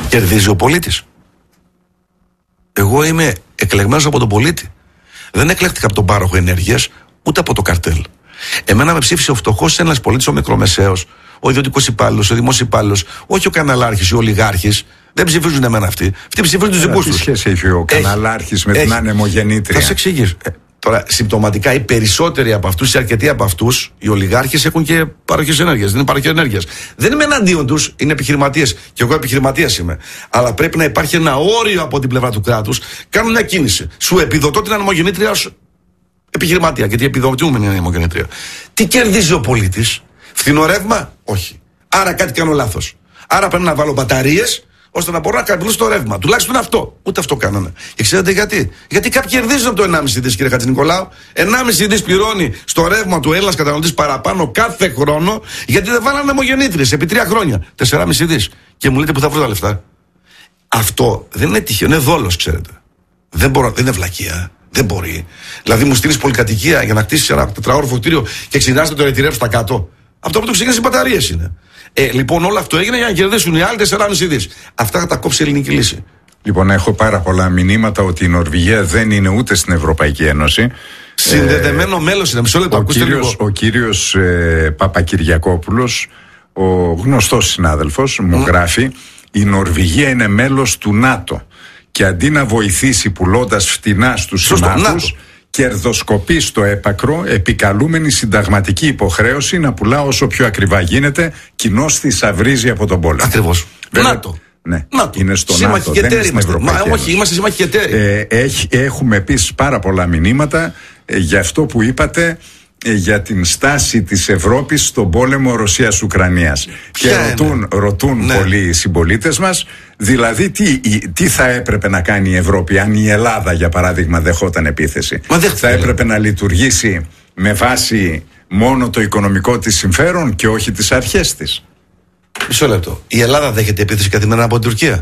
Κερδίζει ο πολίτης. Εγώ είμαι εκλεγμένος από τον πολίτη. Δεν εκλέχτηκα από τον πάροχο ενέργειας, ούτε από το καρτέλ. Εμένα με ψήφισε ο φτωχός ένας πολίτης, ο μικρομεσαίος, ο ιδιωτικός υπάλληλος, ο δημόσιος υπάλληλος, όχι ο καναλάρχης, ο ολιγάρχης. Δεν ψηφίζουν εμένα αυτοί. Αυτοί ψηφίζουν τους δικούς τους. Τι σχέση έχει ο καναλάρχης με την ανεμογεννήτρια? Θα σε εξηγήσω. Τώρα, συμπτωματικά, οι περισσότεροι από αυτούς, οι αρκετοί από αυτούς, οι ολιγάρχες έχουν και παροχές ενέργειας. Δεν είναι παροχή ενέργειας. Δεν είμαι εναντίον τους, είναι επιχειρηματίες. Και εγώ επιχειρηματίας είμαι. Αλλά πρέπει να υπάρχει ένα όριο από την πλευρά του κράτους. Κάνουν μια κίνηση. Σου επιδοτώ την ανεμογεννήτρια ως επιχειρηματία. Γιατί επιδοτούμε την ανεμογεννήτρια. Τι κερδίζει ο πολίτης? Φθηνό ρεύμα? Όχι. Άρα κάτι κάνω λάθος. Άρα πρέπει να βάλω μπαταρίες, ώστε να μπορώ να καπηλώσω το ρεύμα. Τουλάχιστον αυτό. Ούτε αυτό κάνανε. Και ξέρετε γιατί? Γιατί κάποιοι κερδίζουν από το 1,5 δις, κύριε Χατζηνικολάου. 1,5 δις πληρώνει στο ρεύμα του Έλληνας καταναλωτής παραπάνω κάθε χρόνο, γιατί δεν βάλανε ανεμογεννήτριες επί 3 χρόνια. 4,5 δις. Και μου λέτε που θα βρω τα λεφτά. Αυτό δεν είναι τυχαίο, είναι δόλος, ξέρετε. Δεν είναι βλακεία. Δεν μπορεί. Δηλαδή, μου στείλει πολυκατοικία για να κτίσει ένα 4όροφο κτίριο και ξυνάστε το ρετυρέο στα κάτω. Αυτό που το ξεκίνησε οι μπαταρίες είναι. Λοιπόν, όλο αυτό έγινε για να κερδίσουν οι άλλοι 4,5 δις. Αυτά θα τα κόψει η ελληνική λύση. Λοιπόν, έχω πάρα πολλά μηνύματα ότι η Νορβηγία δεν είναι ούτε στην Ευρωπαϊκή Ένωση. Συνδεδεμένο μέλος είναι. Μισό λεπτό. Ο κύριος Παπακυριακόπουλος, ο γνωστός συνάδελφος, μου γράφει: η Νορβηγία είναι μέλος του ΝΑΤΟ. Και αντί να βοηθήσει πουλώντας φτηνά στους συμμάχους, κερδοσκοπεί στο έπακρο, επικαλούμενη συνταγματική υποχρέωση να πουλά όσο πιο ακριβά γίνεται, κοινώς θησαυρίζει από τον πόλεμο. Ακριβώς. ΝΑΤΟ. Ναι, είναι στο ΝΑΤΟ, δεν είναι στην Ευρωπαϊκή Ένωση. Όχι, είμαστε σύμμαχοι εταίροι. Έχουμε επίσης πάρα πολλά μηνύματα για αυτό που είπατε, για την στάση της Ευρώπης στον πόλεμο Ρωσίας-Ουκρανίας. Και ρωτούν πολλοί οι συμπολίτες μας, δηλαδή τι θα έπρεπε να κάνει η Ευρώπη αν η Ελλάδα, για παράδειγμα, δεχόταν επίθεση? Θα έπρεπε να λειτουργήσει με βάση μόνο το οικονομικό της συμφέρον και όχι τις αρχές της? Μισό λεπτό. Η Ελλάδα δέχεται επίθεση καθημερινά από την Τουρκία?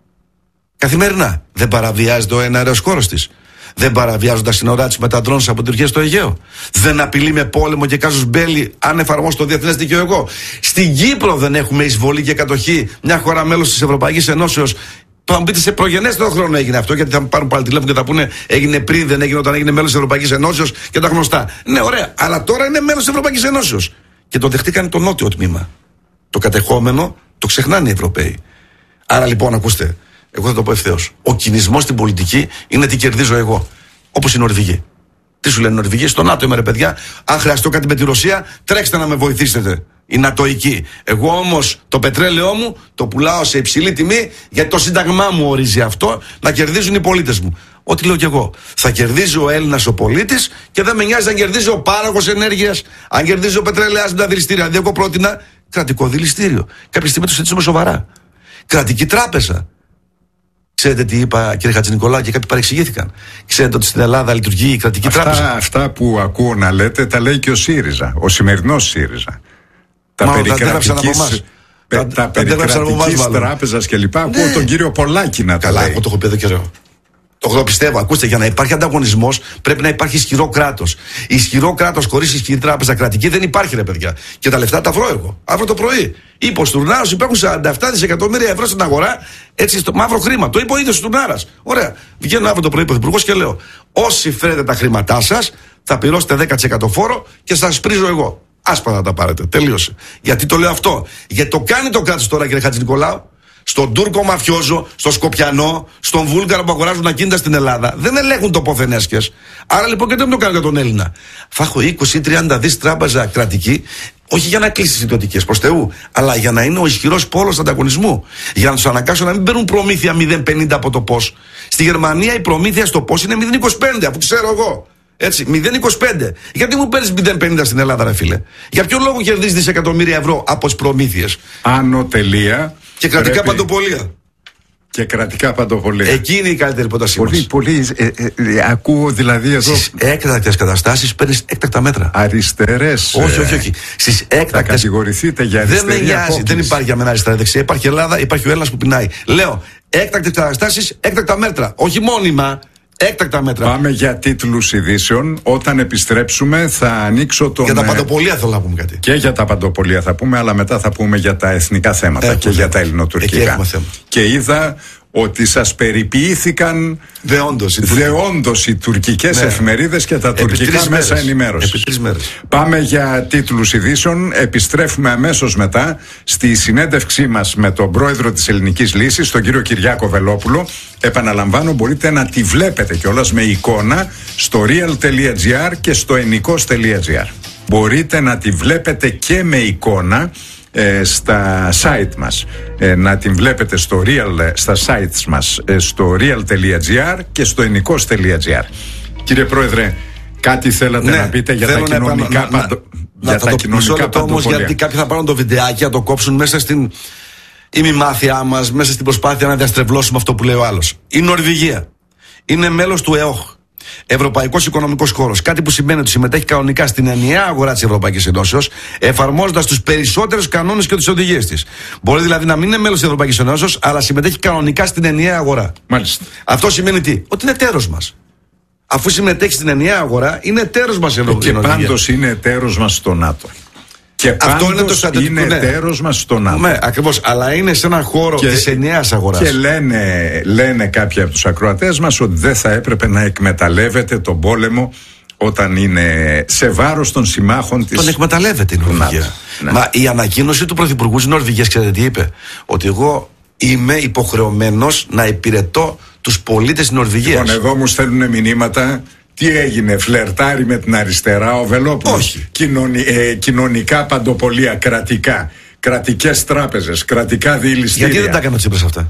Καθημερινά. Δεν παραβιάζει το εναέριος χώρος της? Δεν παραβιάζουν τα σύνορά της με τα ντρόουν από την Τουρκία στο Αιγαίο? Δεν απειλεί με πόλεμο και κάσους μπέλη αν εφαρμόσει το διεθνές δίκαιο εγώ? Στην Κύπρο δεν έχουμε εισβολή και κατοχή, μια χώρα μέλος της Ευρωπαϊκής Ενώσεως? Θα μου πείτε σε προγενέστερο χρόνο έγινε αυτό, γιατί θα μου πάρουν πάλι τηλέφωνο και θα πούνε έγινε πριν, δεν έγινε όταν έγινε μέλος της Ευρωπαϊκής Ενώσεως και τα γνωστά. Ναι, ωραία, αλλά τώρα είναι μέλος της Ευρωπαϊκής Ενώσεως. Και το δεχτήκαν το νότιο τμήμα. Το κατεχόμενο το ξεχνάνε οι Ευρωπαίοι. Άρα λοιπόν, ακούστε. Εγώ θα το πω ευθέως. Ο κινησμός στην πολιτική είναι τι κερδίζω εγώ. Όπως οι Νορβηγοί. Τι σου λένε οι Νορβηγοί? Στο ΝΑΤΟ είμαι, ρε παιδιά. Αν χρειαστώ κάτι με τη Ρωσία, τρέξτε να με βοηθήσετε. Οι Νατοικοί. Εγώ όμως το πετρέλαιό μου το πουλάω σε υψηλή τιμή, γιατί το σύνταγμά μου ορίζει αυτό, να κερδίζουν οι πολίτες μου. Ό,τι λέω κι εγώ. Θα κερδίζει ο Έλληνας ο πολίτης και δεν με νοιάζει αν κερδίζει ο πάροχος ενέργειας, αν κερδίζει ο πετρέλαιας με τα δηληστήρια. Δηλαδή, εγώ πρότεινα κρατικό δηληστήριο. Κάποια στιγμή το συζητήσουμε σοβαρά. Κρατική τράπεζα. Ξέρετε τι είπα, κύριε Χατζηνικολάου, και κάποιοι παρεξηγήθηκαν? Ξέρετε ότι στην Ελλάδα λειτουργεί η κρατική τράπεζα? Αυτά που ακούω να λέτε τα λέει και ο ΣΥΡΙΖΑ, ο σημερινός ΣΥΡΙΖΑ. Τα περί κρατικής τράπεζας κλπ. Ακούω τον κύριο Πολάκη να τα λέει. Καλά, εγώ το έχω πει εδώ καιρό. Το πιστεύω. Ακούστε, για να υπάρχει ανταγωνισμός πρέπει να υπάρχει ισχυρό κράτος. Ισχυρό κράτος χωρίς ισχυρή τράπεζα κρατική δεν υπάρχει, ρε παιδιά. Και τα λεφτά τα βρω εγώ. Αύριο το πρωί. Είπε ο Στουρνάρος, υπάρχουν 47 δισεκατομμύρια ευρώ στην αγορά, έτσι, στο μαύρο χρήμα. Το είπε ο ίδιος ο Στουρνάρας. Ωραία. Βγαίνω αύριο το πρωί πρωθυπουργός και λέω: όσοι φέρετε τα χρήματά σας, θα πληρώσετε 10% φόρο και σας πρίζω εγώ. Άσπρα να τα πάρετε. Τελείωσε. Γιατί το λέω αυτό? Γιατί το κάνει το κράτος τώρα, κύριε Χατζηνικολάου. Στον Τούρκο μαφιόζο, στον Σκοπιανό, στον Βούλγαρο που αγοράζουν ακίνητα στην Ελλάδα. Δεν ελέγχουν το πόθενέσκες. Άρα λοιπόν, γιατί δεν το κάνω για τον Έλληνα? Θα έχω 20-30 δις τράπεζα κρατική, όχι για να κλείσει τις ιδιωτικές, προς Θεού, αλλά για να είναι ο ισχυρός πόλος ανταγωνισμού. Για να τους αναγκάσω να μην παίρνουν προμήθεια 0,50 από το πώς. Στη Γερμανία η προμήθεια στο πώς είναι 0,25, αφού ξέρω εγώ. Έτσι, 0,25. Γιατί μου παίρνεις 0,50 στην Ελλάδα, ρε φίλε? Για ποιο λόγο κερδίζεις δισεκατομμύρια ευρώ από τις προμήθειες? Άνω τελεία. Και κρατικά παντοπολία. Και κρατικά παντοπολία. Εκεί είναι η καλύτερη πρότασή μας. Πολύ. Ακούω δηλαδή εδώ. Στις έκτακτες καταστάσεις παίρνεις έκτακτα μέτρα. Αριστερές. Όχι. Στις έκτακτες. Θα κατηγορηθείτε για αριστερή. Δεν με νοιάζει. Δεν υπάρχει για μένα αριστερά δεξιά. Υπάρχει Ελλάδα, υπάρχει ο Έλληνας που πεινάει. Λέω έκτακτες καταστάσεις, έκτακτα μέτρα. Όχι μόνιμα. Έκτακτα μέτρα. Πάμε για τίτλους ειδήσεων. Όταν επιστρέψουμε θα ανοίξω τον... Για τα παντοπολία θέλω να πούμε κάτι. Και για τα παντοπολία θα πούμε, αλλά μετά θα πούμε για τα εθνικά θέματα και για τα ελληνοτουρκικά. Και είδα ότι σας περιποιήθηκαν δεόντως οι τουρκικές εφημερίδες και τα τουρκικά μέσα ενημέρωσης. Επί 3 μέρες. Πάμε για τίτλους ειδήσεων. Επιστρέφουμε αμέσως μετά στη συνέντευξή μας με τον πρόεδρο της Ελληνικής Λύσης, τον κύριο Κυριάκο Βελόπουλο. Επαναλαμβάνω, μπορείτε να τη βλέπετε κιόλας με εικόνα στο real.gr και στο ennikos.gr. Μπορείτε να τη βλέπετε και με εικόνα στα site μας, να την βλέπετε στο στα sites μας, στο real.gr και στο ennikos.gr. Κύριε Πρόεδρε, κάτι θέλατε να πείτε για τα κοινωνικά παντοπολία? Όμως, γιατί κάποιοι θα πάρουν το βιντεάκι, να το κόψουν μέσα στην ημιμάθειά μας, μέσα στην προσπάθεια να διαστρεβλώσουμε αυτό που λέει ο άλλος. Η Νορβηγία είναι μέλος του ΕΟΧ, Ευρωπαϊκός Οικονομικός Χώρος. Κάτι που σημαίνει ότι συμμετέχει κανονικά στην ενιαία αγορά της Ευρωπαϊκής Ενώσεως, εφαρμόζοντας τους περισσότερους κανόνες και τις οδηγίες της. Μπορεί δηλαδή να μην είναι μέλος της Ευρωπαϊκής Ενώσεως, αλλά συμμετέχει κανονικά στην ενιαία αγορά. Μάλιστα. Αυτό σημαίνει τι? Ότι είναι εταίρος μας. Αφού συμμετέχει στην ενιαία αγορά, είναι εταίρος μας η Ευρωπαϊκή Ενώση. Και πάντως είναι εταίρος μας στο ΝΑΤΟ. Και αυτό είναι το στρατηγικό. Είναι εταίρος μας στο ΝΑΤΟ. Ναι, ακριβώς. Αλλά είναι σε έναν χώρο της ενιαίας αγοράς. Και λένε κάποιοι από τους ακροατές μας ότι δεν θα έπρεπε να εκμεταλλεύεται τον πόλεμο όταν είναι σε βάρος των συμμάχων της. Τον εκμεταλλεύεται η Νορβηγία. Ναι. Μα η ανακοίνωση του Πρωθυπουργού της Νορβηγίας, ξέρετε τι είπε? Ότι εγώ είμαι υποχρεωμένος να υπηρετώ τους πολίτες της Νορβηγίας. Λοιπόν, εδώ μου στέλνουν μηνύματα. Τι έγινε, φλερτάρει με την αριστερά ο Βελόπουλος? Όχι. Κοινωνικά παντοπολία, κρατικά, κρατικές τράπεζες, κρατικά διελιστήρια. Γιατί δεν τα έκανε ο Τσίπρας αυτά?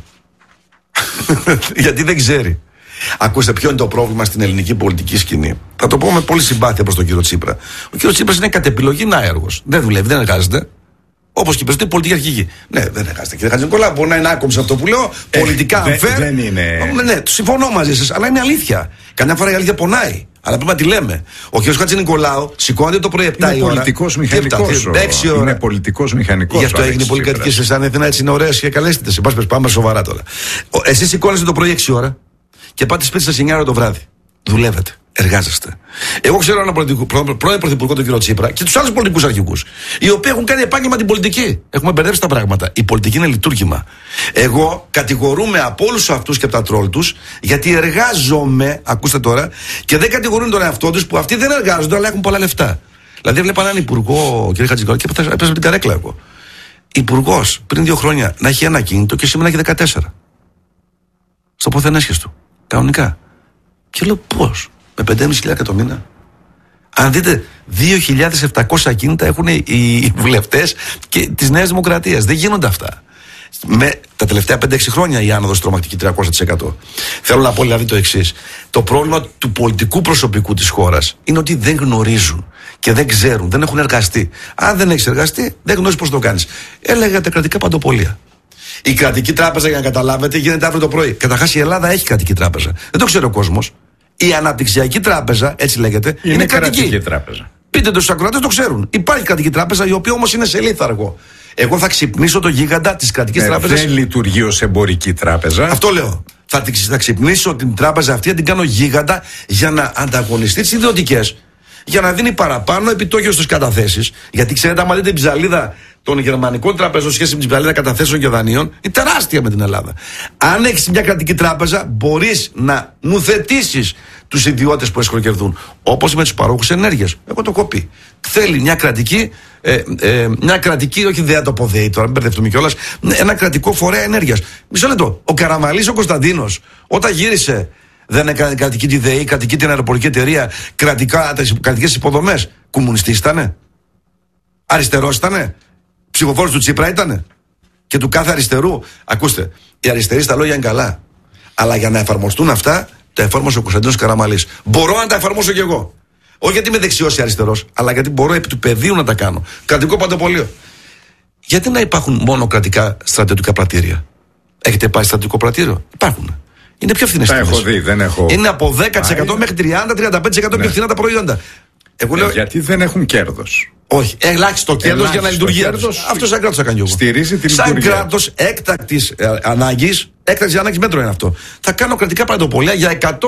Γιατί δεν ξέρει. Ακούστε, ποιο είναι το πρόβλημα στην ελληνική πολιτική σκηνή? Θα το πω με πολύ συμπάθεια προς τον κύριο Τσίπρα. Ο κύριος Τσίπρας είναι κατ' επιλογή άεργος. Δεν δουλεύει, δεν εργάζεται. Όπως και η περισσότερη πολιτική αρχηγή. Ναι, δεν εργάζεται. Κύριε Χατζηνικολάου, μπορεί να είναι άκομψη αυτό που λέω. Πολιτικά unfair. Δεν είναι. Ναι, συμφωνώ μαζί σας, αλλά είναι αλήθεια. Καμιά φορά η αλήθεια πονάει. Αλλά πρέπει να τη λέμε. Ο κ. Χατζηνικολάου σηκώνεται το πρωί 7 η ώρα. Είναι πολιτικός μηχανικός. Είναι πολιτικός μηχανικός. Γι' αυτό έγινε πολύ κατοικία σε σαν Αθήνα, έτσι είναι ωραίες και καλέστητες. Πάμε σοβαρά τώρα. Εσείς σηκώνεστε το πρωί 6 ώρα και πάτε σπίτι σας 9 ώρα το βράδυ. Δουλεύετε. Εργάζεστε. Εγώ ξέρω έναν πρώην πρωθυπουργό, τον κύριο Τσίπρα, και τους άλλους πολιτικούς αρχηγούς, οι οποίοι έχουν κάνει επάγγελμα την πολιτική. Έχουμε μπερδέψει τα πράγματα. Η πολιτική είναι λειτουργήμα. Εγώ κατηγορούμε από όλους αυτούς και από τα τρόλ τους, γιατί εργάζομαι, ακούστε τώρα, και δεν κατηγορούν τον εαυτό τους που αυτοί δεν εργάζονται, αλλά έχουν πολλά λεφτά. Δηλαδή, βλέπα έναν υπουργό, κύριε Χατζηνικολάου, και έπαιζα την καρέκλα εγώ. Υπουργός πριν 2 χρόνια να έχει ένα κίνητο και σήμερα έχει 14. Στο πόθεν έσχεστο. Κανονικά. Και λέω πώς? Με 5.500 το μήνα? Αν δείτε, 2.700 ακίνητα έχουν οι βουλευτές και της Νέας Δημοκρατίας. Δεν γίνονται αυτά. Με τα τελευταία 5-6 χρόνια η άνοδος τρομακτική 300%. Θέλω να πω δηλαδή το εξής. Το πρόβλημα του πολιτικού προσωπικού της χώρας είναι ότι δεν γνωρίζουν και δεν ξέρουν, δεν έχουν εργαστεί. Αν δεν έχεις εργαστεί, δεν γνωρίζεις πώς το κάνεις. Έλεγα τα κρατικά παντοπολία. Η κρατική τράπεζα, για να καταλάβετε, γίνεται αύριο το πρωί. Καταρχάς η Ελλάδα έχει κρατική τράπεζα. Δεν το ξέρει ο κόσμος. Η αναπτυξιακή τράπεζα, έτσι λέγεται, είναι κρατική τράπεζα. Πείτε το στους ακροατές, το ξέρουν. Υπάρχει κρατική τράπεζα, η οποία όμως είναι σε λίθαργο. Εγώ θα ξυπνήσω το γίγαντα της κρατικής τράπεζας. Δεν λειτουργεί ως εμπορική τράπεζα. Αυτό λέω. Θα ξυπνήσω την τράπεζα αυτή, να την κάνω γίγαντα για να ανταγωνιστεί τις ιδιωτικές. Για να δίνει παραπάνω επιτόκιο στις καταθέσεις. Γιατί ξέρετε, άμα δείτε την ψαλίδα των γερμανικών τραπεζών σχέση με την ψαλίδα καταθέσεων και δανείων, είναι τεράστια με την Ελλάδα. Αν έχεις μια κρατική τράπεζα, μπορείς να νουθετήσεις τους ιδιώτες που εσχροκερδούν. Όπως με τους παρόχους ενέργειας. Εγώ το έχω πει. Θέλει μια κρατική, όχι δεν το πω τώρα, μην μπερδευτούμε κιόλας, ένα κρατικό φορέα ενέργειας. Μισό λεπτό. Ο Καραμαλής ο Κωνσταντίνος, όταν γύρισε, δεν έκανε κρατική τη ΔΕΗ, κρατική την αεροπορική εταιρεία, κρατικές υποδομές. Κομμουνιστής ήτανε? Αριστερός ήτανε? Ψηφοφόρος του Τσίπρα ήτανε? Και του κάθε αριστερού? Ακούστε, οι αριστεροί στα λόγια είναι καλά. Αλλά για να εφαρμοστούν αυτά, τα εφάρμοσε ο Κωνσταντίνος Καραμαλής. Μπορώ να τα εφαρμόσω κι εγώ. Όχι γιατί είμαι δεξιός ή αριστερός, αλλά γιατί μπορώ επί του πεδίου να τα κάνω. Κρατικό παντοπολείο. Γιατί να υπάρχουν μόνο κρατικά στρατιωτικά πρατήρια? Έχετε πάει στρατιωτικό πρατήριο? Υπάρχουν. Είναι πιο φθηνές τιμές. Τα έχω δει, δεν έχω. Είναι από 10% μέχρι 30-35% πιο φθηνά τα προϊόντα. Εγώ λέω, γιατί δεν έχουν κέρδος. Όχι, ελάχιστο κέρδος για να λειτουργεί. Αυτό σαν κράτος θα κάνει εγώ. Στηρίζει την λειτουργία. Σαν κράτος έκτακτης ανάγκης μέτρο είναι αυτό. Θα κάνω κρατικά παντοπολία για 100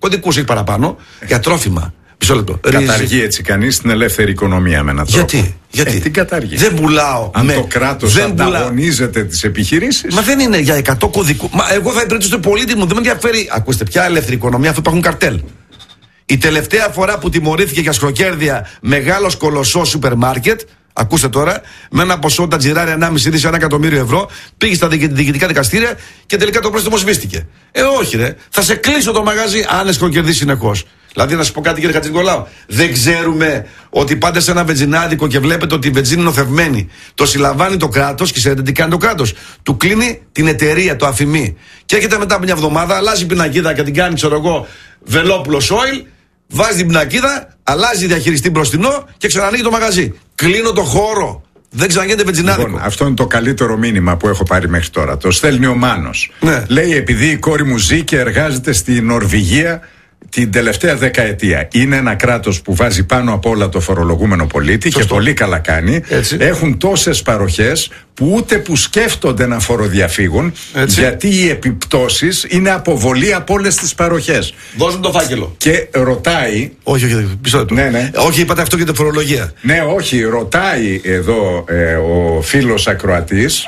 κωδικούς έχει παραπάνω, για τρόφιμα. Μισό λεπτό. Καταργεί έτσι κανείς την ελεύθερη οικονομία με έναν τρόπο. Γιατί? Την καταργεί. Δεν πουλάω. Αν το κράτος ανταγωνίζεται τις επιχειρήσεις. Μα δεν είναι για 100 κωδικούς. Μα εγώ θα υπηρετήσω τον πολίτη μου. Δεν με ενδιαφέρει. Ακούστε, ποια ελεύθερη οικονομία, αφού υπάρχουν καρτέλ. Η τελευταία φορά που τιμωρήθηκε για σχροκέρδια μεγάλος κολοσσός σούπερ μάρκετ, ακούστε τώρα, με ένα ποσό τα τζιράρια 1,5 δις, 1 εκατομμύριο ευρώ, πήγε στα διοικητικά δικαστήρια και τελικά το πρόστιμο σβήστηκε. Όχι, ρε, θα σε κλείσω το μαγαζί αν σχροκερδείς συνεχώς. Δηλαδή, να σου πω κάτι, κύριε Χατζηνικολάου. Δεν ξέρουμε ότι πάτε σε ένα βενζινάδικο και βλέπετε ότι η βενζίνη είναι νοθευμένη. Το συλλαμβάνει το κράτος και ξέρετε τι κάνει το κράτος. Του κλείνει την εταιρεία, το αφημί. Και έρχεται μετά από μια εβδομάδα, αλλάζει πινακίδα και την κάνει, ξέρω εγώ, Βελόπουλος Oil. Βάζει την πινακίδα, αλλάζει διαχειριστή μπροστινό και ξανανοίγει το μαγαζί. Κλείνω το χώρο. Δεν ξαναγίνεται βενζινάδικο. Λοιπόν, αυτό είναι το καλύτερο μήνυμα που έχω πάρει μέχρι τώρα. Το στέλνει ο Μάνος. Ναι. Λέει, επειδή η κόρη μου ζει και εργάζεται στη Νορβηγία την τελευταία δεκαετία. Είναι ένα κράτος που βάζει πάνω απ' όλα το φορολογούμενο πολίτη. Σωστό. Και πολύ καλά κάνει. Έτσι. Έχουν τόσες παροχές που ούτε που σκέφτονται να φοροδιαφύγουν. Έτσι. Γιατί οι επιπτώσεις είναι αποβολή από όλες τις παροχές. Δώσουν το φάκελο. Και ρωτάει. Όχι, πίσω του. Ναι. Όχι, είπατε αυτό και την φορολογία. Ναι, όχι, ρωτάει εδώ ο φίλος ακροατής.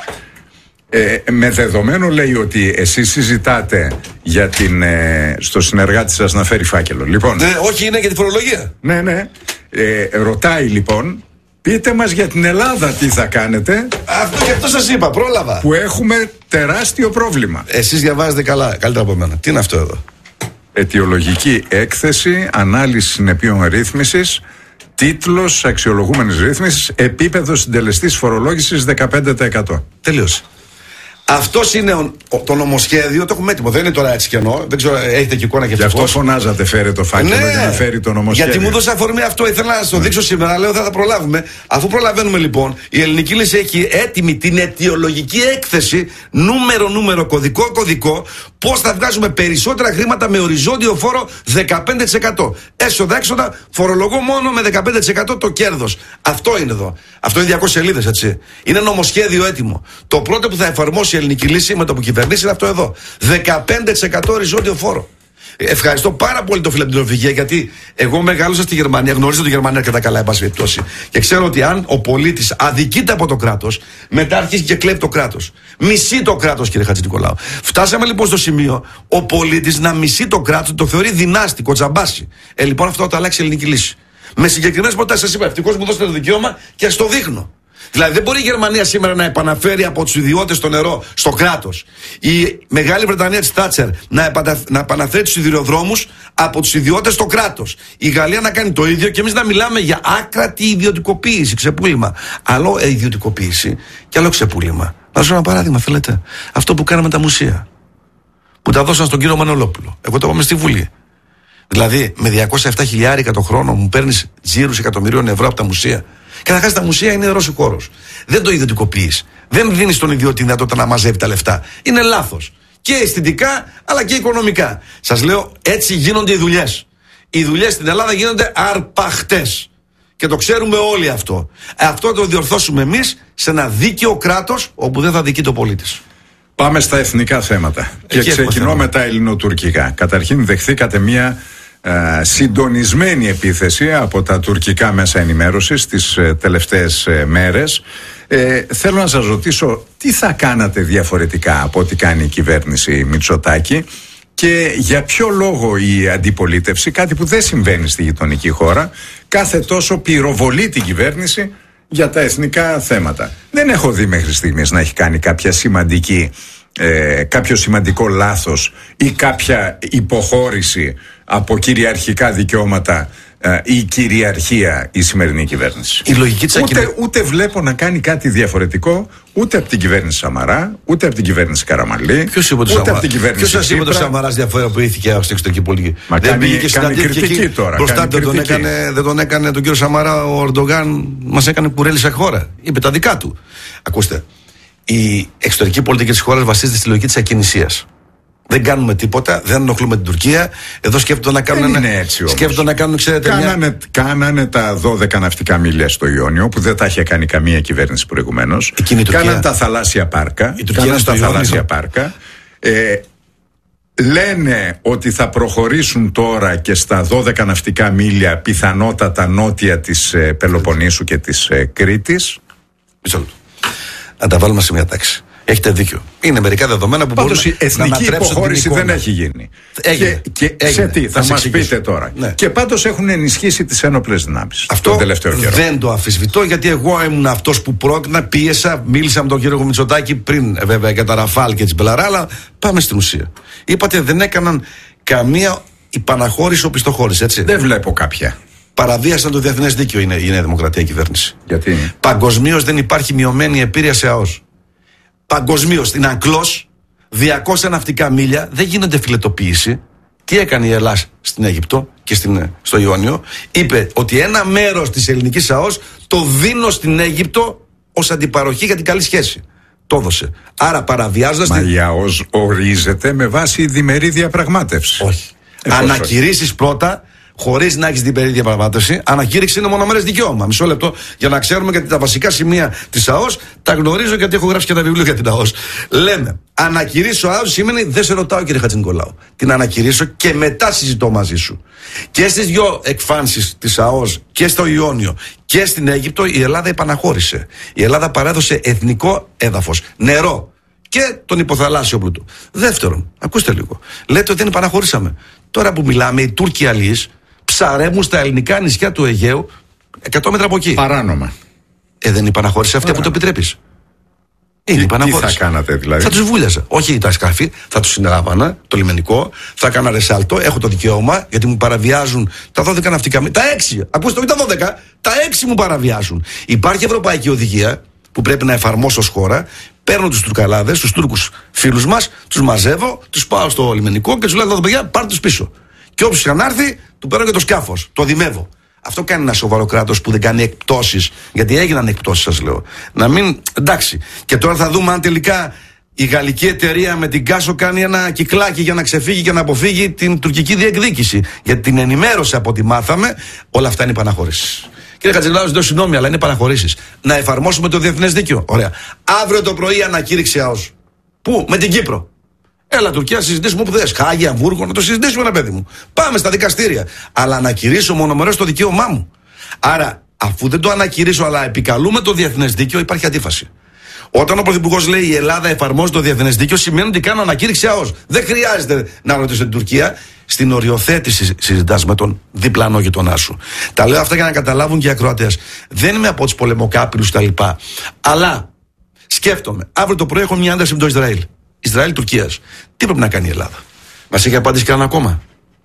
Με δεδομένο, λέει, ότι εσείς συζητάτε για στο συνεργάτη σας να φέρει φάκελο. Λοιπόν, όχι, είναι για τη φορολογία. Ναι. Ρωτάει λοιπόν, πείτε μας για την Ελλάδα τι θα κάνετε. Αυτό και αυτό σας είπα, πρόλαβα. Που έχουμε τεράστιο πρόβλημα. Εσείς διαβάζετε καλύτερα από μένα. Τι είναι αυτό εδώ? Αιτιολογική έκθεση, ανάλυση συνεπείων ρύθμισης. Τίτλος αξιολογούμενης ρύθμισης, επίπεδο συντελεστής φορολόγησης 15%. Τελείωσε. Αυτό είναι το νομοσχέδιο, το έχουμε έτοιμο. Δεν είναι τώρα έτσι κενό. Δεν ξέρω, έχετε και εικόνα και γι' αυτό φωνάζατε, φέρε το φάκελο για να φέρει το νομοσχέδιο. Γιατί μου δώσε αφορμή αυτό. Ήθελα να σας το δείξω σήμερα. Λέω δεν θα προλάβουμε. Αφού προλαβαίνουμε λοιπόν, η Ελληνική Λύση έχει έτοιμη την αιτιολογική έκθεση, νούμερο, κωδικό, πώς θα βγάζουμε περισσότερα χρήματα με οριζόντιο φόρο 15%. Έσοδα-έξοδα, φορολογώ μόνο με 15% το κέρδος. Αυτό είναι εδώ. Αυτό είναι 200 σελίδες, έτσι. Είναι νομοσχέδιο έτοιμο. Το πρώτο που θα εφαρμόσει η Ελληνική Λύση με το που κυβερνήσει είναι αυτό εδώ. 15% οριζόντιο φόρο. Ευχαριστώ πάρα πολύ το φίλο από την Νορβηγία, γιατί εγώ μεγάλωσα στη Γερμανία, γνωρίζω τη Γερμανία αρκετά καλά, εν πάση περιπτώσει. Και ξέρω ότι αν ο πολίτης αδικείται από το κράτος, μετά αρχίζει και κλέβει το κράτος. Μισεί το κράτος, κύριε Χατζηνικολάου. Φτάσαμε λοιπόν στο σημείο ο πολίτης να μισεί το κράτος, το θεωρεί δυνάστικο, τζαμπάσι. Λοιπόν, αυτό θα το αλλάξει η Ελληνική Λύση. Με συγκεκριμένες προτάσεις, σας είπα, ευτυχώς μου δώσετε το δικαίωμα και στο δείχνω. Δηλαδή δεν μπορεί η Γερμανία σήμερα να επαναφέρει από τους ιδιώτες το νερό στο κράτος. Η Μεγάλη Βρετανία της Θάτσερ να επαναφέρει τους σιδηροδρόμους από τους ιδιώτες στο κράτος. Η Γαλλία να κάνει το ίδιο και εμείς να μιλάμε για άκρατη ιδιωτικοποίηση, ξεπούλημα. Άλλο ιδιωτικοποίηση και άλλο ξεπούλημα. Να σας δώσω ένα παράδειγμα, θέλετε. Αυτό που κάναμε τα μουσεία. Που τα δώσαν στον κύριο Μανολόπουλο. Εγώ το είπαμε στη Βουλή. Δηλαδή με 207 χιλιάρικα το χρόνο μου παίρνεις τζίρους εκατομμυρίων ευρώ από τα μουσεία. Καταρχάς τα μουσεία είναι νερός ο χώρος. Δεν το ιδιωτικοποιείς. Δεν δίνεις στον ιδιώτη τη δυνατότητα να μαζεύει τα λεφτά. Είναι λάθος. Και αισθητικά αλλά και οικονομικά. Σας λέω, έτσι γίνονται οι δουλειές. Οι δουλειές στην Ελλάδα γίνονται αρπαχτές. Και το ξέρουμε όλοι αυτό. Αυτό το διορθώσουμε εμείς σε ένα δίκαιο κράτος όπου δεν θα δικείται ο πολίτης. Πάμε στα εθνικά θέματα. Και ξεκινώ με τα ελληνοτουρκικά. Καταρχήν δεχθήκατε μια συντονισμένη επίθεση από τα τουρκικά μέσα ενημέρωσης τις τελευταίες μέρες. Θέλω να σας ρωτήσω τι θα κάνατε διαφορετικά από ό,τι κάνει η κυβέρνηση Μητσοτάκη και για ποιο λόγο η αντιπολίτευση, κάτι που δεν συμβαίνει στη γειτονική χώρα, κάθε τόσο πυροβολεί την κυβέρνηση για τα εθνικά θέματα. Δεν έχω δει μέχρι στιγμής να έχει κάνει κάποιο σημαντικό λάθος ή κάποια υποχώρηση από κυριαρχικά δικαιώματα ή κυριαρχία η σημερινή κυβέρνηση. Η λογική της ούτε βλέπω να κάνει κάτι διαφορετικό ούτε από την κυβέρνηση Σαμαρά, ούτε από την κυβέρνηση Καραμανλή, ούτε από την κυβέρνηση. Ποιος σας είπε ότι ο Σαμαράς διαφοροποιήθηκε από την εξωτερική πολιτική? Μα κάνει κριτική τώρα. Μπροστά δεν τον έκανε τον κύριο Σαμαρά ο Ερντογάν, μας έκανε κουρέλι σε χώρα. Είπε τα δικά του. Ακούστε, η εξωτερική πολιτική της χώρας βασίζεται στη λογική της ακινησίας. Δεν κάνουμε τίποτα, δεν ενοχλούμε την Τουρκία. Εδώ σκέφτονται να κάνουν. Κάνανε τα 12 ναυτικά μίλια στο Ιόνιο, που δεν τα είχε κάνει καμία κυβέρνηση προηγουμένως. Κάνανε τα θαλάσσια πάρκα. Λένε ότι θα προχωρήσουν τώρα και στα 12 ναυτικά μίλια, πιθανότατα νότια της Πελοποννήσου και της Κρήτης. Μισό λεπτό. Να τα βάλουμε σε μια τάξη. Έχετε δίκιο. Είναι μερικά δεδομένα που πάντως μπορούν η εθνική υποχώρηση δεν έχει γίνει. Έγινε. Και σε τι, θα μας πείτε τώρα. Ναι. Και πάντως έχουν ενισχύσει τις ένοπλες δυνάμεις. Αυτό τον τελευταίο καιρό. Δεν το αμφισβητώ, γιατί εγώ ήμουν αυτός που πρότεινα, πίεσα, μίλησα με τον κύριο Μητσοτάκη πριν βέβαια για τα Ραφάλ και τις Μπελαρά, αλλά πάμε στην ουσία. Είπατε δεν έκαναν καμία υπαναχώρηση οπισθοχώρηση, έτσι. Δεν βλέπω κάποια. Παραβίασαν το διεθνές δίκαιο η Νέα Δημοκρατία κυβέρνηση. Γιατί? Παγκοσμίως δεν υπάρχει μειωμένη επίρρεια σε ΑΟΣ. Παγκοσμίως στην Αγκλός 200 ναυτικά μίλια δεν γίνονται φιλετοποίηση. Τι έκανε η Ελλάδα στην Αίγυπτο και στο Ιόνιο? Είπε ότι ένα μέρος της ελληνικής ΑΟΣ το δίνω στην Αίγυπτο ως αντιπαροχή για την καλή σχέση. Το έδωσε. Άρα παραβιάζοντας. Μα η ΑΟΣ ορίζεται με βάση διμερή διαπραγμάτευση. Όχι. Ανακηρύσεις πρώτα. Χωρίς να έχεις διμερή διαπραγμάτευση, ανακήρυξη είναι μονομερές δικαίωμα. Μισό λεπτό, για να ξέρουμε, γιατί τα βασικά σημεία της ΑΟΣ τα γνωρίζω, γιατί έχω γράψει και τα βιβλία για την ΑΟΣ. Λέμε, ανακηρύσω ΑΟΣ σημαίνει δεν σε ρωτάω, κύριε Χατζηνικολάου. Την ανακηρύσω και μετά συζητώ μαζί σου. Και στις δυο εκφάνσεις της ΑΟΣ και στο Ιόνιο και στην Αίγυπτο η Ελλάδα επαναχώρησε. Η Ελλάδα παρέδωσε εθνικό έδαφος, νερό και τον υποθαλάσσιο πλούτο. Δεύτερον, ακούστε λίγο. Λέτε ότι δεν επαναχωρήσαμε. Τώρα που μιλάμε, οι Τούρκοι αλείς ψαρεύουν στα ελληνικά νησιά του Αιγαίου 100 μέτρα από εκεί. Παράνομα. Δεν υπαναχώρησε αυτή που το επιτρέπεις. Είναι υπαναχώρηση. Τι θα κάνατε δηλαδή? Θα τους βούλιαζα. Όχι τα σκάφη, θα τους συνέλαβανα, το λιμενικό, θα έκανα ρεσάλτο, έχω το δικαίωμα, γιατί μου παραβιάζουν τα 12 ναυτικά μίλια. Τα 6, ακούστε, όχι τα 12, τα 6 μου παραβιάζουν. Υπάρχει ευρωπαϊκή οδηγία που πρέπει να εφαρμόσω ως χώρα. Παίρνω τους Τουρκαλάδες, τους Τούρκους φίλους μας, τους μαζεύω, τους πάω στο λιμενικό και τους λέω: εδώ παιδιά, πάρτε τους πίσω. Και όποιος είχαν έρθει, του παίρνω και το σκάφος. Το δημεύω. Αυτό κάνει ένα σοβαρό κράτος που δεν κάνει εκπτώσεις. Γιατί έγιναν εκπτώσεις, σας λέω. Να μην. Εντάξει. Και τώρα θα δούμε αν τελικά η γαλλική εταιρεία με την Κάσο κάνει ένα κυκλάκι για να ξεφύγει και να αποφύγει την τουρκική διεκδίκηση. Γιατί την ενημέρωσε από ό,τι μάθαμε, όλα αυτά είναι επαναχώρηση. Κύριε Χατζηλάου, ζητώ συγγνώμη, αλλά είναι παραχωρήσεις. Να εφαρμόσουμε το διεθνές δίκαιο. Ωραία. Αύριο το πρωί ανακήρυξη ΑΟΣ. Πού? Με την Κύπρο. Έλα, Τουρκία, συζητήσουμε όπου θες. Χάγια, Αμβούργο, να το συζητήσουμε, ένα παιδί μου. Πάμε στα δικαστήρια. Αλλά ανακηρύσω μονομερώς το δικαίωμά μου. Άρα, αφού δεν το ανακηρύσω, αλλά επικαλούμε το διεθνές δίκαιο, υπάρχει αντίφαση. Όταν ο Πρωθυπουργός λέει η Ελλάδα εφαρμόζει το διεθνές δίκαιο, σημαίνει ότι κάνω ανακήρυξη ΑΟΣ. Δεν χρειάζεται να ρωτήσω την Τουρκία. Στην οριοθέτηση συζητάς με τον διπλανό γειτονά σου. Τα λέω αυτά για να καταλάβουν και οι ακροατές. Δεν είμαι από τους πολεμοκάπηλους κτλ. Αλλά σκέφτομαι, αύριο το πρωί έχω μια ένταση με το Ισραήλ. Ισραήλ-Τουρκίας. Τι πρέπει να κάνει η Ελλάδα? Μας έχει απαντήσει κανένα ακόμα?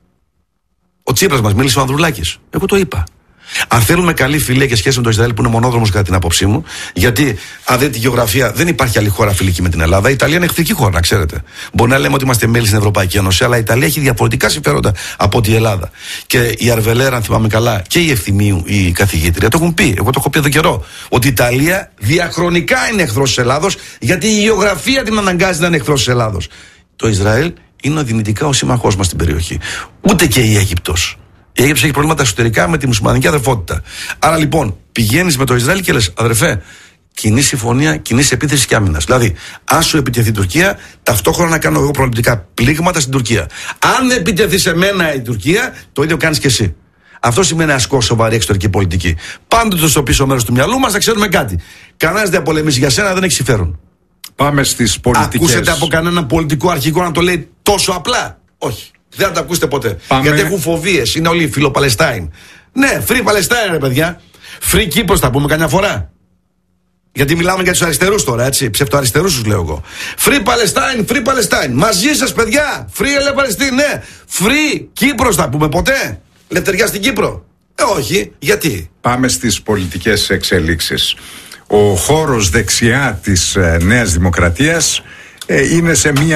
Ο Τσίπρας μας μίλησε, ο Ανδρουλάκης. Εγώ το είπα. Αν θέλουμε καλή φιλία και σχέση με το Ισραήλ, που είναι μονόδρομος κατά την άποψή μου, γιατί αν δείτε τη γεωγραφία, δεν υπάρχει άλλη χώρα φιλική με την Ελλάδα. Η Ιταλία είναι εχθρική χώρα, να ξέρετε. Μπορεί να λέμε ότι είμαστε μέλη στην Ευρωπαϊκή Ένωση, αλλά η Ιταλία έχει διαφορετικά συμφέροντα από ότι η Ελλάδα. Και η Αρβελέρα, αν θυμάμαι καλά, και η Ευθυμίου, η καθηγήτρια, το έχουν πει. Εγώ το έχω πει εδώ καιρό. Ότι η Ιταλία διαχρονικά είναι εχθρός της Ελλάδος, γιατί η γεωγραφία την αναγκάζει να είναι εχθρός της Ελλάδος. Το Ισραήλ είναι δυνητικά ο σύμμαχός μας στην περιοχή. Ούτε και η Αίγυπτος. Η Αίγυπτος έχει προβλήματα εσωτερικά με τη μουσουλμανική αδερφότητα. Άρα λοιπόν πηγαίνεις με το Ισραήλ και λες: αδερφέ, κοινή συμφωνία, κοινή επίθεση και άμυνας. Δηλαδή, αν σου επιτεθεί η Τουρκία, ταυτόχρονα να κάνω εγώ προληπτικά πλήγματα στην Τουρκία. Αν επιτεθεί σε μένα η Τουρκία, το ίδιο κάνεις και εσύ. Αυτό σημαίνει ασκώ σοβαρή εξωτερική πολιτική. Πάντοτε στο πίσω μέρος του μυαλού μας να ξέρουμε κάτι. Κανένας δεν πολεμήσει για σένα, δεν έχει συμφέρον. Πάμε στις πολιτικές. Ακούσετε από κανέναν πολιτικό αρχηγό να το λέει τόσο απλά? Όχι. Δεν θα τα ακούσετε ποτέ. Γιατί έχουν φοβίες. Είναι όλοι φιλοπαλαιστάιν. Ναι, free Palestine, ρε παιδιά. Free Κύπρος θα πούμε καμιά φορά. Γιατί μιλάμε για τους αριστερούς τώρα, έτσι. Ψευτοαριστερούς τους λέω εγώ. Free Palestine, free Palestine. Μαζί σας, παιδιά. Free Palestine, ναι. Free Κύπρος θα πούμε ποτέ? Ελευθεριά στην Κύπρο? Όχι. Γιατί? Πάμε στις πολιτικές εξελίξεις. Ο χώρος δεξιά της Νέας Δημοκρατίας είναι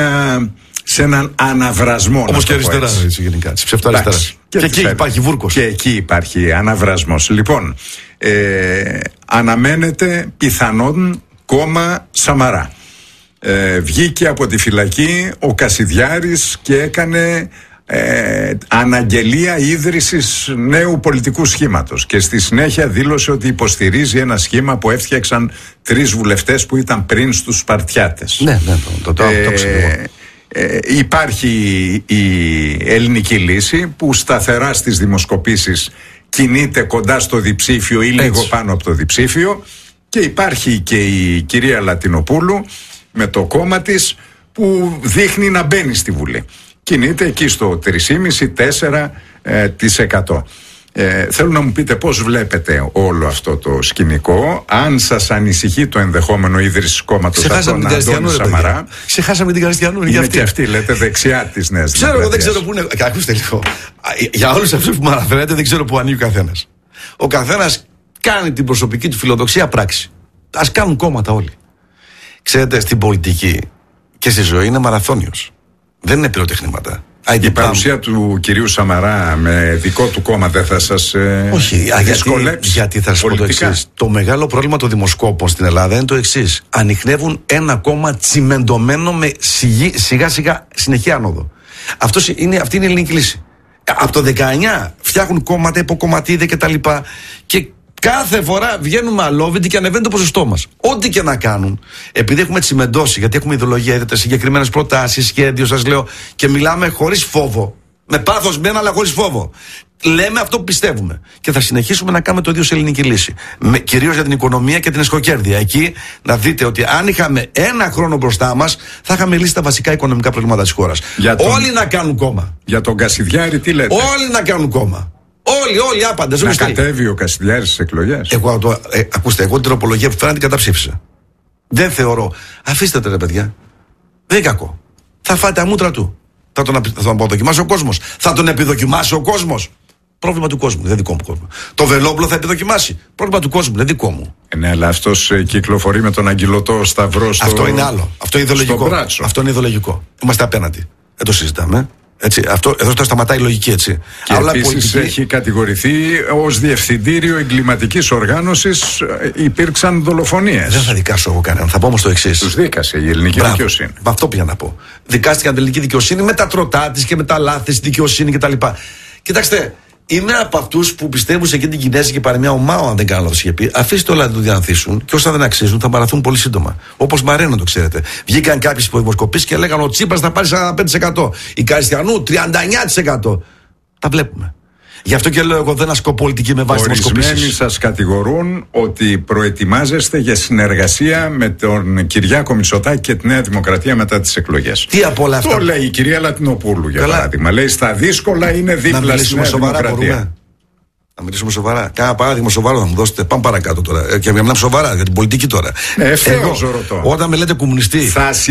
σε έναν αναβρασμό. Όπως και αριστερά, έτσι, γενικά. Της ψευτοαριστεράς. Και εκεί υπάρχει βούρκος. Και εκεί υπάρχει αναβρασμός. Λοιπόν, αναμένεται πιθανόν κόμμα Σαμαρά. Βγήκε από τη φυλακή ο Κασιδιάρης και έκανε αναγγελία ίδρυσης νέου πολιτικού σχήματος και στη συνέχεια δήλωσε ότι υποστηρίζει ένα σχήμα που έφτιαξαν 3 βουλευτές που ήταν πριν στους Σπαρτιάτες. Ναι, το ξέρω. Υπάρχει η ελληνική λύση που σταθερά στις δημοσκοπήσεις κινείται κοντά στο διψήφιο ή λίγο πάνω από το διψήφιο, και υπάρχει και η κυρία Λατινοπούλου με το κόμμα της που δείχνει να μπαίνει στη Βουλή. Κινείται εκεί στο 3,5-4%. Θέλω να μου πείτε πώς βλέπετε όλο αυτό το σκηνικό, αν σας ανησυχεί το ενδεχόμενο ίδρυσης κόμματος από τον Αντώνη Σαμαρά. Ξεχάσαμε την Καριστιανού. Είναι και αυτή, λέτε, δεξιά της Νέας Δημοκρατίας. Εγώ δεν ξέρω πού είναι. Ακούστε λίγο. Για όλους αυτούς που μου αναφέρετε, δεν ξέρω πού ανήκει ο καθένας. Ο καθένας κάνει την προσωπική του φιλοδοξία πράξη. Ας κάνουν κόμματα όλοι. Ξέρετε, στην πολιτική και στη ζωή είναι μαραθώνιος. Δεν είναι πυροτεχνήματα. Η παρουσία του κυρίου Σαμαρά με δικό του κόμμα δεν θα σας δυσκολέψει? Γιατί θα σας πω το εξής. Το μεγάλο πρόβλημα των δημοσκόπων στην Ελλάδα είναι το εξής. Ανιχνεύουν ένα κόμμα τσιμεντωμένο με σιγά σιγά συνεχή άνοδο. Αυτή είναι η ελληνική λύση. Από το 19 φτιάχνουν κόμματα, υποκομματίδια κτλ. Και κάθε φορά βγαίνουμε αλόβητοι και ανεβαίνει το ποσοστό μας. Ό,τι και να κάνουν, επειδή έχουμε τσιμεντώσει, γιατί έχουμε ιδεολογία, είδατε συγκεκριμένες προτάσεις, σχέδιο, σας λέω, και μιλάμε χωρίς φόβο. Με πάθος μένα, αλλά χωρίς φόβο. Λέμε αυτό που πιστεύουμε. Και θα συνεχίσουμε να κάνουμε το ίδιο σε ελληνική λύση. Κυρίως για την οικονομία και την εσχοκέρδεια. Εκεί να δείτε ότι αν είχαμε ένα χρόνο μπροστά μας, θα είχαμε λύσει τα βασικά οικονομικά προβλήματα της χώρας. Όλοι να κάνουν κόμμα. Για τον Κασιδιάρη, τι λέτε? Όλοι να κάνουν κόμμα. Όλοι άπαντες. Να κατέβει ο Κασιδιάρης στις εκλογές. Ακούστε, εγώ την τροπολογία που φέραν την καταψήφισα. Δεν θεωρώ. Αφήστε το, ρε παιδιά. Δεν είναι κακό. Θα φάτε αμούτρα του. Θα τον αποδοκιμάσει ο κόσμος. Θα τον επιδοκιμάσει ο κόσμος. Πρόβλημα του κόσμου, δεν δικό μου κόσμο. Το Βελόπουλο θα επιδοκιμάσει. Πρόβλημα του κόσμου, δεν δικό μου. Ναι, αλλά αυτός κυκλοφορεί με τον αγγυλωτό σταυρό στο. Αυτό είναι άλλο. Αυτό είναι ιδεολογικό. Αυτό είναι ιδεολογικό. Είμαστε απέναντι. Δεν το συζητάμε. Έτσι, εδώ το σταματάει η λογική, έτσι. Και επίσης έχει κατηγορηθεί ως διευθυντήριο εγκληματικής οργάνωσης, υπήρξαν δολοφονίες. Δεν θα δικάσω εγώ κανέναν. Θα πω όμως το εξής. Τους δίκασε η ελληνική δικαιοσύνη. Αυτό πήγα να πω. Δικάστηκε η ελληνική δικαιοσύνη με τα τροτά της και με τα λάθη της δικαιοσύνη κτλ. Κοιτάξτε, είμαι από αυτούς που πιστεύουν σε εκείνη την κινέζικη παροιμία, ο Μάο, αν δεν κάνω λάθος, είχε πει: αφήστε όλα να το διανθίσουν και όσα δεν αξίζουν θα μαραθούν πολύ σύντομα. Όπως Μαρένα, το ξέρετε. Βγήκαν κάποιες υποδημοσκοπήσεις και λέγανε: ο Τσίπρας θα πάρει 45%. Η Καριστιανού 39%. Τα βλέπουμε. Γι' αυτό και λέω: εγώ δεν ασκώ πολιτική με βάση δημοσκοπήσεις. Ορισμένοι σας κατηγορούν ότι προετοιμάζεστε για συνεργασία με τον Κυριάκο Μητσοτάκη και τη Νέα Δημοκρατία μετά τις εκλογές. Τι από όλα αυτά? Το λέει η κυρία Λατινοπούλου, για παράδειγμα. Λέει: στα δύσκολα είναι δίπλα στη Νέα Δημοκρατία. Να μιλήσουμε σοβαρά. Κάνα παράδειγμα σοβαρό θα μου δώσετε. Πάμε παρακάτω τώρα. Και μιλάμε σοβαρά για την πολιτική τώρα. Ευθέως ρωτώ. Όταν με λέτε κομμουνιστή,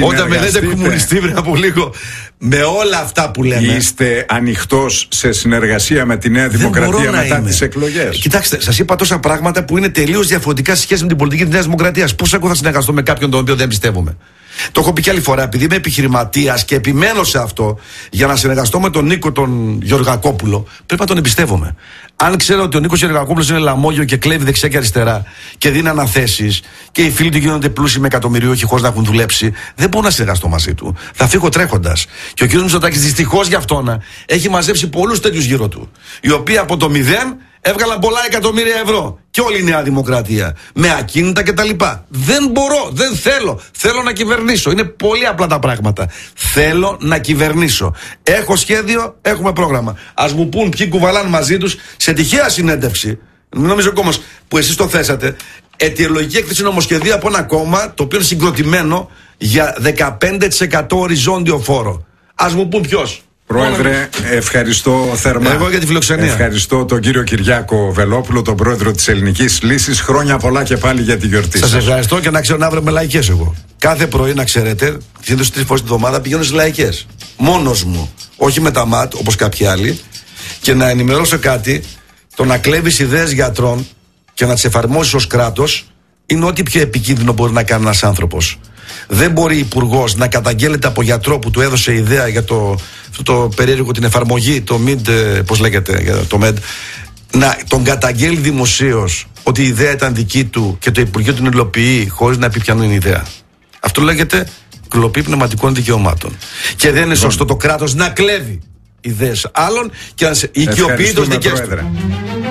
πριν από λίγο, με όλα αυτά που λέμε. Είστε ανοιχτός σε συνεργασία με τη Νέα Δημοκρατία μετά τις εκλογές? Κοιτάξτε, σας είπα τόσα πράγματα που είναι τελείως διαφορετικά σε σχέση με την πολιτική της Νέας Δημοκρατίας. Πώς εγώ θα συνεργαστώ με κάποιον τον οποίο δεν πιστεύουμε? Το έχω πει και άλλη φορά, επειδή είμαι επιχειρηματίας και επιμένω σε αυτό, για να συνεργαστώ με τον Νίκο τον Γεωργακόπουλο, πρέπει να τον εμπιστεύομαι. Αν ξέρω ότι ο Νίκος Γεωργακόπουλος είναι λαμόγιο και κλέβει δεξιά και αριστερά και δίνει αναθέσεις και οι φίλοι του γίνονται πλούσιοι με εκατομμυριούχοι χωρίς να έχουν δουλέψει, δεν μπορώ να συνεργαστώ μαζί του. Θα φύγω τρέχοντας. Και ο κ. Μητσοτάκης δυστυχώς γι' αυτόν έχει μαζέψει πολλούς τέτοιους γύρω του, οι οποίοι από το 0 έβγαλαν πολλά εκατομμύρια ευρώ. Και όλη η Νέα Δημοκρατία. Με ακίνητα κτλ. Δεν μπορώ, δεν θέλω. Θέλω να κυβερνήσω. Είναι πολύ απλά τα πράγματα. Θέλω να κυβερνήσω. Έχω σχέδιο, έχουμε πρόγραμμα. Ας μου πούν ποιοι κουβαλάνε μαζί τους σε τυχαία συνέντευξη. Μην νομίζω όμως που εσείς το θέσατε. Αιτιολογική έκθεση νομοσχεδίου από ένα κόμμα το οποίο είναι συγκροτημένο για 15% οριζόντιο φόρο. Ας μου πούν ποιος. Πρόεδρε, ευχαριστώ θερμά. Εγώ για τη φιλοξενία. Ευχαριστώ τον κύριο Κυριάκο Βελόπουλο, τον πρόεδρο της Ελληνικής Λύσης. Χρόνια πολλά και πάλι για τη γιορτή σας. Σας ευχαριστώ και να ξέρω να βρω με λαϊκές εγώ. Κάθε πρωί, να ξέρετε, συνήθως 3 φορές τη εβδομάδα πηγαίνω στις λαϊκές. Μόνος μου. Όχι με τα ΜΑΤ όπως κάποιοι άλλοι. Και να ενημερώσω κάτι. Το να κλέβεις ιδέες γιατρών και να τις εφαρμόσεις ως κράτος είναι ό,τι πιο επικίνδυνο μπορεί να κάνει ένας άνθρωπος. Δεν μπορεί υπουργός να καταγγέλλεται από γιατρό που του έδωσε ιδέα για το περίεργο, την εφαρμογή, το MID, πώς λέγεται, το MED, να τον καταγγέλει δημοσίως ότι η ιδέα ήταν δική του και το Υπουργείο την υλοποιεί χωρίς να πει ποια είναι η ιδέα. Αυτό λέγεται κλοπή πνευματικών δικαιωμάτων. Και δεν είναι σωστό το κράτος να κλέβει ιδέες άλλων και να οικειοποιεί τους δικές του.